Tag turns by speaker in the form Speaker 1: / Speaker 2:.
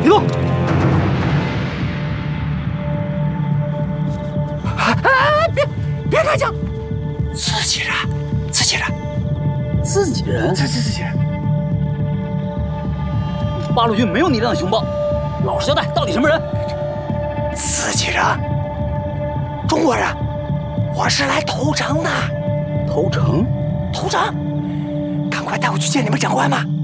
Speaker 1: 别动！
Speaker 2: 别开枪！自己人。
Speaker 1: 自己人？
Speaker 2: 自己人。
Speaker 1: 八路军没有你这样的情报，老实交代，到底什么人？
Speaker 2: 自己人，中国人。我是来投诚的。
Speaker 1: 投诚？
Speaker 2: 赶快带我去见你们长官吧。